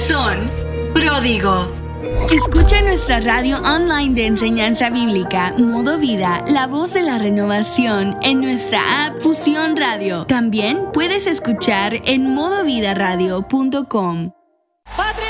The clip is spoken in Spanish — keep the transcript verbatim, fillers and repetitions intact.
corazón pródigo. Escucha nuestra radio online de enseñanza bíblica, Modo Vida, la voz de la renovación, en nuestra app Fusión Radio. También puedes escuchar en modo vida radio punto com.